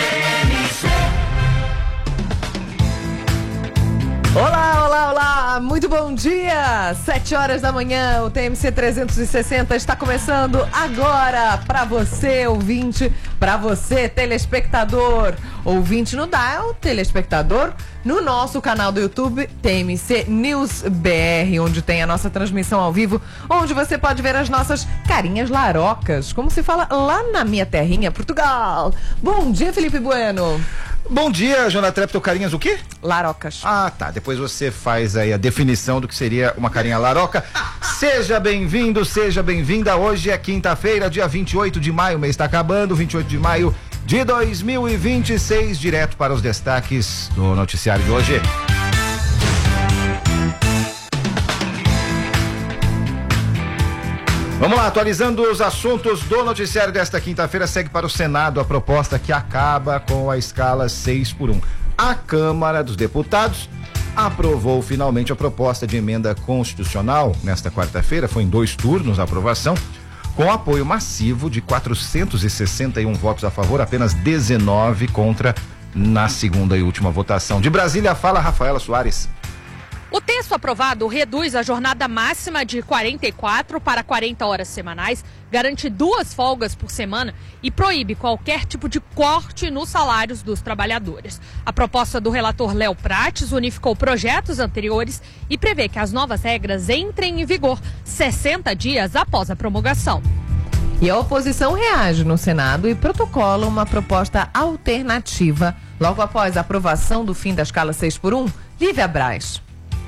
Olá, olá, olá, muito bom dia, 7 horas da manhã, o TMC 360 está começando agora, para você ouvinte, para você telespectador, ouvinte no dial, telespectador, no nosso canal do YouTube, TMC News BR, onde tem a nossa transmissão ao vivo, onde você pode ver as nossas carinhas larocas, como se fala lá na minha terrinha, Portugal. Bom dia, Felipe Bueno. Bom dia, Joana Treptow, carinhas o quê? Larocas. Ah, tá. Depois você faz aí a definição do que seria uma carinha laroca. Seja bem-vindo, seja bem-vinda. Hoje é quinta-feira, dia 28 de maio, o mês está acabando, 28 de maio de 2026, direto para os destaques do noticiário de hoje. Vamos lá, atualizando os assuntos do noticiário desta quinta-feira, segue para o Senado a proposta que acaba com a escala 6x1. A Câmara dos Deputados aprovou finalmente a proposta de emenda constitucional nesta quarta-feira, foi em 2 turnos a aprovação, com apoio massivo de 461 votos a favor, apenas 19 contra na segunda e última votação. De Brasília, fala Rafaela Soares. O texto aprovado reduz a jornada máxima de 44 para 40 horas semanais, garante 2 folgas por semana e proíbe qualquer tipo de corte nos salários dos trabalhadores. A proposta do relator Léo Prates unificou projetos anteriores e prevê que as novas regras entrem em vigor 60 dias após a promulgação. E a oposição reage no Senado e protocola uma proposta alternativa logo após a aprovação do fim da escala 6x1. Lívia Braz.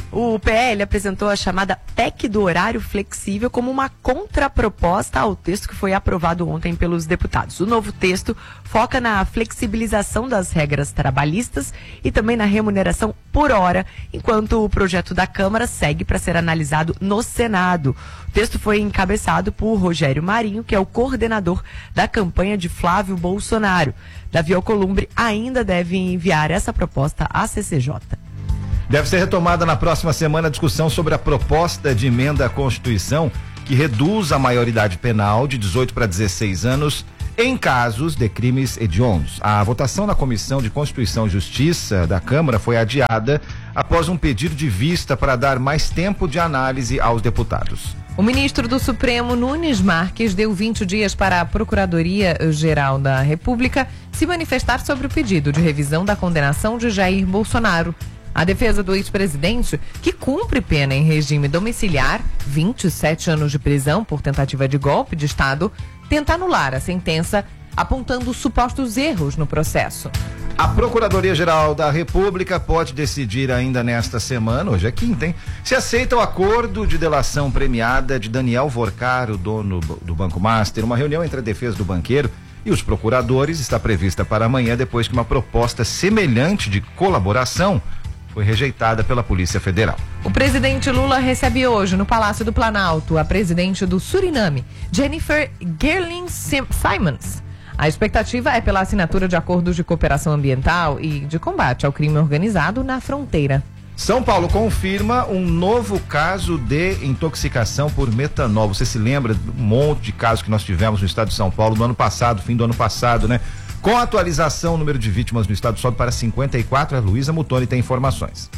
O PL apresentou a chamada PEC do horário flexível como uma contraproposta ao texto que foi aprovado ontem pelos deputados. O novo texto foca na flexibilização das regras trabalhistas e também na remuneração por hora, enquanto o projeto da Câmara segue para ser analisado no Senado. O texto foi encabeçado por Rogério Marinho, que é o coordenador da campanha de Flávio Bolsonaro. Davi Alcolumbre ainda deve enviar essa proposta à CCJ. Deve ser retomada na próxima semana a discussão sobre a proposta de emenda à Constituição que reduz a maioridade penal de 18 para 16 anos em casos de crimes hediondos. A votação na Comissão de Constituição e Justiça da Câmara foi adiada após um pedido de vista para dar mais tempo de análise aos deputados. O ministro do Supremo, Nunes Marques, deu 20 dias para a Procuradoria-Geral da República se manifestar sobre o pedido de revisão da condenação de Jair Bolsonaro. A defesa do ex-presidente, que cumpre pena em regime domiciliar, 27 anos de prisão por tentativa de golpe de Estado, tenta anular a sentença, apontando supostos erros no processo. A Procuradoria-Geral da República pode decidir ainda nesta semana, hoje é quinta, hein? Se aceita o acordo de delação premiada de Daniel Vorcar, o dono do Banco Master. Uma reunião entre a defesa do banqueiro e os procuradores está prevista para amanhã, depois que uma proposta semelhante de colaboração foi rejeitada pela Polícia Federal. O presidente Lula recebe hoje no Palácio do Planalto a presidente do Suriname, Jennifer Gerling Simons. A expectativa é pela assinatura de acordos de cooperação ambiental e de combate ao crime organizado na fronteira. São Paulo confirma um novo caso de intoxicação por metanol. Você se lembra de um monte de casos que nós tivemos no estado de São Paulo no ano passado, fim do ano passado, né? Com a atualização, o número de vítimas no estado sobe para 54. A Luísa Mutoni tem informações.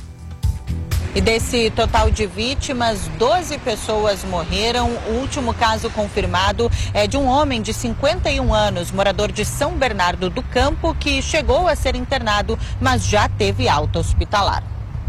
E desse total de vítimas, 12 pessoas morreram. O último caso confirmado é de um homem de 51 anos, morador de São Bernardo do Campo, que chegou a ser internado, mas já teve alta hospitalar.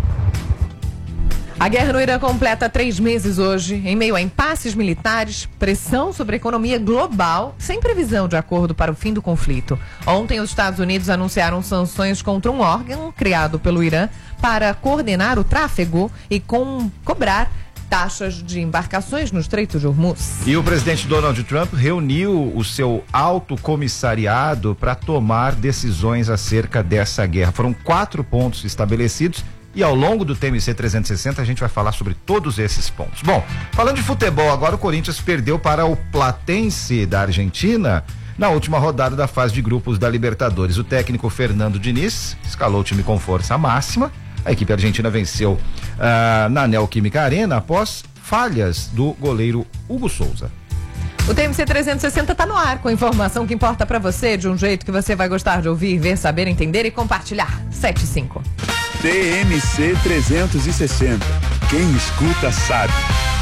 A guerra no Irã completa 3 meses hoje, em meio a impasses militares, pressão sobre a economia global, sem previsão de acordo para o fim do conflito. Ontem, os Estados Unidos anunciaram sanções contra um órgão criado pelo Irã para coordenar o tráfego e cobrar taxas de embarcações no Estreito de Hormuz. E o presidente Donald Trump reuniu o seu alto comissariado para tomar decisões acerca dessa guerra. Foram 4 pontos estabelecidos. E ao longo do TMC 360 a gente vai falar sobre todos esses pontos. Bom, falando de futebol, agora o Corinthians perdeu para o Platense da Argentina na última rodada da fase de grupos da Libertadores. O técnico Fernando Diniz escalou o time com força máxima. A equipe argentina venceu na Neoquímica Arena após falhas do goleiro Hugo Souza. O TMC 360 tá no ar, com informação que importa para você, de um jeito que você vai gostar de ouvir, ver, saber, entender e compartilhar. 75. TMC 360. Quem escuta sabe.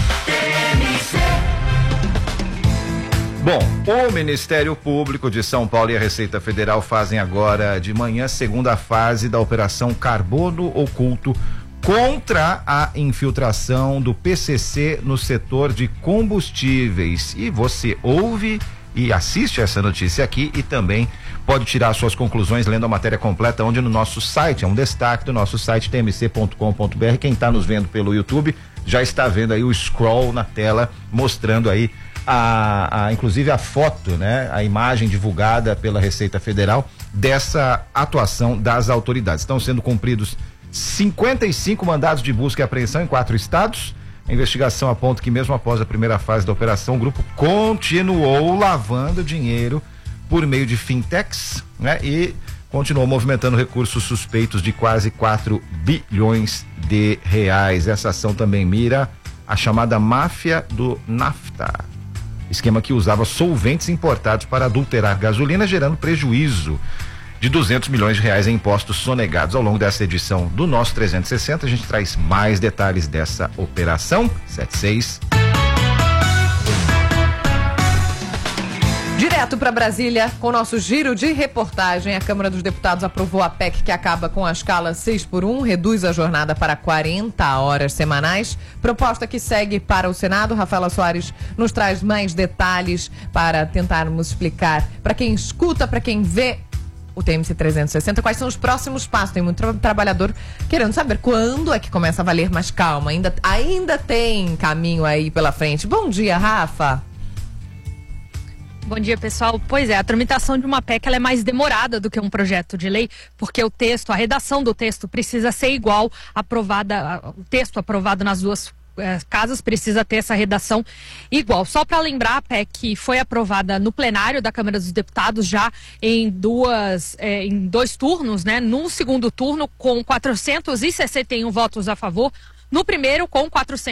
Bom, o Ministério Público de São Paulo e a Receita Federal fazem agora de manhã segunda fase da Operação Carbono Oculto contra a infiltração do PCC no setor de combustíveis. E você ouve e assiste essa notícia aqui e também pode tirar suas conclusões lendo a matéria completa onde no nosso site, é um destaque do nosso site tmc.com.br. Quem está nos vendo pelo YouTube já está vendo aí o scroll na tela mostrando aí inclusive a foto, né? A imagem divulgada pela Receita Federal dessa atuação das autoridades. Estão sendo cumpridos 55 mandados de busca e apreensão em 4 estados. A investigação aponta que mesmo após a primeira fase da operação, o grupo continuou lavando dinheiro por meio de fintechs, né? E continuou movimentando recursos suspeitos de quase 4 bilhões de reais. Essa ação também mira a chamada máfia do nafta, esquema que usava solventes importados para adulterar gasolina, gerando prejuízo de 200 milhões de reais em impostos sonegados. Ao longo dessa edição do nosso 360, a gente traz mais detalhes dessa operação. 76. Direto para Brasília, com o nosso giro de reportagem, a Câmara dos Deputados aprovou a PEC que acaba com a escala 6x1, reduz a jornada para 40 horas semanais. Proposta que segue para o Senado. Rafaela Soares nos traz mais detalhes para tentarmos explicar para quem escuta, para quem vê, o TMC 360. Quais são os próximos passos? Tem muito trabalhador querendo saber quando é que começa a valer, mas calma, ainda tem caminho aí pela frente. Bom dia, Rafa. Bom dia, pessoal. Pois é, a tramitação de uma PEC ela é mais demorada do que um projeto de lei, porque o texto, a redação do texto precisa ser igual, o texto aprovado nas duas casas precisa ter essa redação igual. Só para lembrar, a PEC foi aprovada no plenário da Câmara dos Deputados já em dois turnos, né? No segundo turno, com 461 votos a favor. No primeiro, com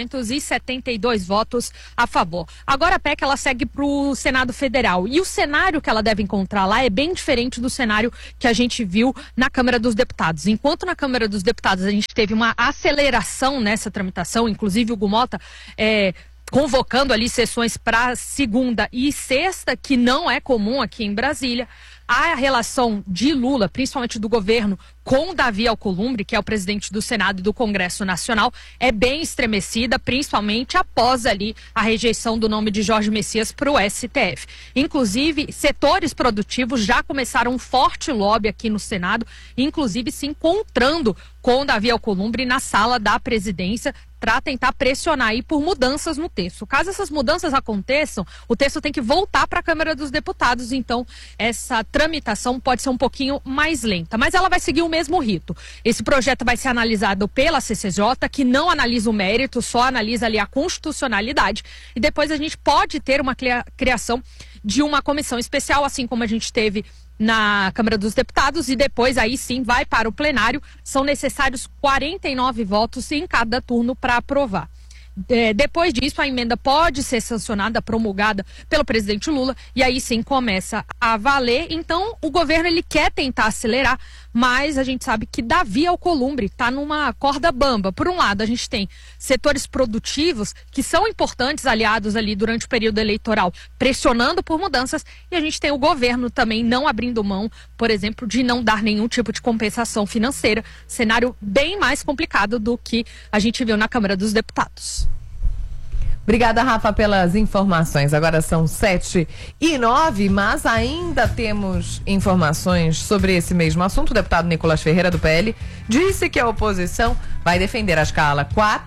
472 votos a favor. Agora a PEC ela segue para o Senado Federal. E o cenário que ela deve encontrar lá é bem diferente do cenário que a gente viu na Câmara dos Deputados. Enquanto na Câmara dos Deputados a gente teve uma aceleração nessa tramitação, inclusive o Gumota convocando ali sessões para segunda e sexta, que não é comum aqui em Brasília. A relação de Lula, principalmente do governo, com Davi Alcolumbre, que é o presidente do Senado e do Congresso Nacional, é bem estremecida, principalmente após ali a rejeição do nome de Jorge Messias para o STF. Inclusive, setores produtivos já começaram um forte lobby aqui no Senado, inclusive se encontrando com Davi Alcolumbre na sala da presidência, para tentar pressionar aí por mudanças no texto. Caso essas mudanças aconteçam, o texto tem que voltar para a Câmara dos Deputados, então essa tramitação pode ser um pouquinho mais lenta, mas ela vai seguir o mesmo rito. Esse projeto vai ser analisado pela CCJ, que não analisa o mérito, só analisa ali a constitucionalidade, e depois a gente pode ter uma criação de uma comissão especial, assim como a gente teve na Câmara dos Deputados, e depois aí sim vai para o plenário. São necessários 49 votos em cada turno para aprovar. Depois disso, a emenda pode ser sancionada, promulgada pelo presidente Lula, e aí sim começa a valer. Então, o governo ele quer tentar acelerar, mas a gente sabe que Davi Alcolumbre está numa corda bamba. Por um lado, a gente tem setores produtivos que são importantes, aliados ali durante o período eleitoral, pressionando por mudanças, e a gente tem o governo também não abrindo mão, por exemplo, de não dar nenhum tipo de compensação financeira. Cenário bem mais complicado do que a gente viu na Câmara dos Deputados. Obrigada, Rafa, pelas informações. Agora são 7h09, mas ainda temos informações sobre esse mesmo assunto. O deputado Nicolas Ferreira, do PL, disse que a oposição vai defender a escala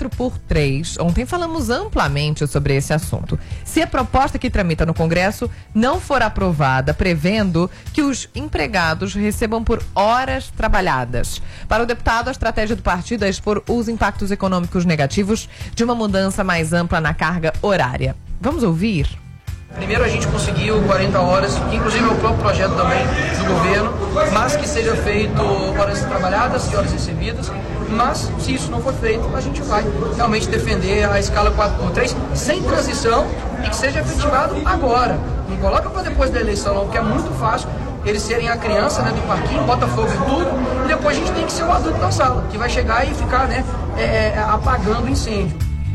4x3. Ontem falamos amplamente sobre esse assunto. Se a proposta que tramita no Congresso não for aprovada, prevendo que os empregados recebam por horas trabalhadas. Para o deputado, a estratégia do partido é expor os impactos econômicos negativos de uma mudança mais ampla na carga horária. Vamos ouvir? Primeiro a gente conseguiu 40 horas, que inclusive é o próprio projeto também do governo, mas que seja feito horas trabalhadas e horas recebidas. Mas se isso não for feito, a gente vai realmente defender a escala 4x3 sem transição e que seja efetivado agora. Não coloca para depois da eleição não, porque é muito fácil eles serem a criança, né, do parquinho, bota fogo em tudo, e depois a gente tem que ser o adulto da sala, que vai chegar e ficar, né, apagando o incêndio.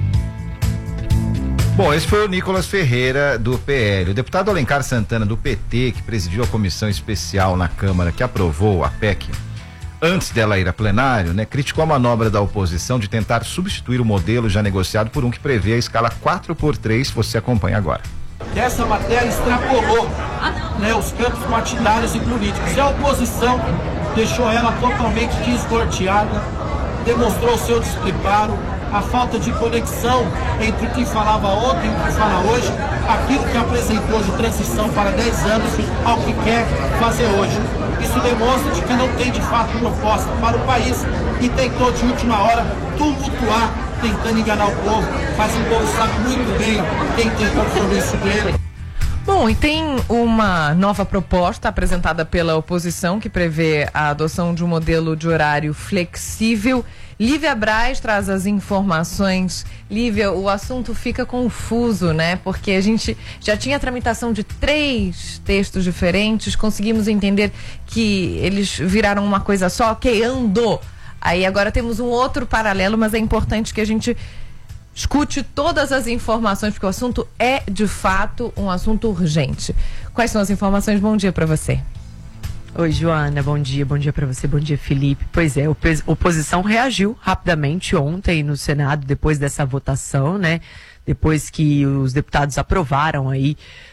Bom, esse foi o Nicolas Ferreira, do PL. O deputado Alencar Santana, do PT, que presidiu a comissão especial na Câmara que aprovou a PEC, antes dela ir a plenário, né, criticou a manobra da oposição de tentar substituir o modelo já negociado por um que prevê a escala 4x3, você acompanha agora. Essa matéria extrapolou, né, os campos partidários e políticos. E a oposição deixou ela totalmente desnorteada, demonstrou seu despreparo, a falta de conexão entre o que falava ontem e o que fala hoje, aquilo que apresentou de transição para 10 anos ao que quer fazer hoje. Isso demonstra de que não tem de fato proposta para o país e tentou de última hora tumultuar, tentando enganar o povo, mas o povo sabe muito bem quem tem compromisso dele. Bom, e tem uma nova proposta apresentada pela oposição que prevê a adoção de um modelo de horário flexível. Lívia Braz traz as informações. Lívia, o assunto fica confuso, né? Porque a gente já tinha a tramitação de 3 textos diferentes, conseguimos entender que eles viraram uma coisa só, que andou. Aí agora temos um outro paralelo, mas é importante que a gente escute todas as informações, porque o assunto é, de fato, um assunto urgente. Quais são as informações? Bom dia para você. Oi, Joana, bom dia para você, bom dia, Felipe. Pois é, a oposição reagiu rapidamente ontem no Senado, depois dessa votação, né? Depois que os deputados aprovaram aí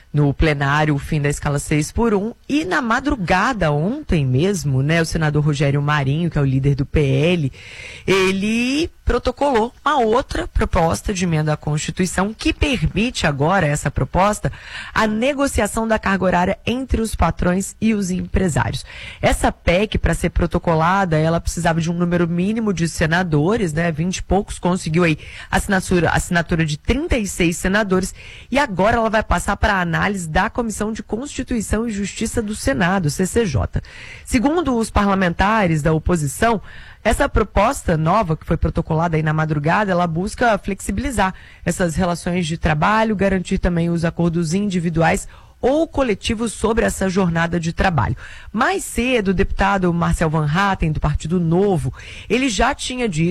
no plenário o fim da escala 6x1 e na madrugada ontem mesmo, né, o senador Rogério Marinho, que é o líder do PL, ele protocolou uma outra proposta de emenda à Constituição que permite agora, essa proposta, a negociação da carga horária entre os patrões e os empresários. Essa PEC, para ser protocolada, ela precisava de um número mínimo de senadores, né, 20 e poucos, conseguiu aí assinatura de 36 senadores e agora ela vai passar para a análise da Comissão de Constituição e Justiça do Senado, CCJ. Segundo os parlamentares da oposição, essa proposta nova, que foi protocolada aí na madrugada, ela busca flexibilizar essas relações de trabalho, garantir também os acordos individuais ou coletivos sobre essa jornada de trabalho. Mais cedo, o deputado Marcel Van Hatten, do Partido Novo, ele já tinha dito